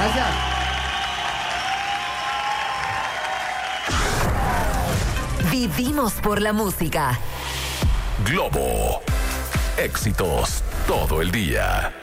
Gracias. Vivimos por la música. Globo. Éxitos todo el día.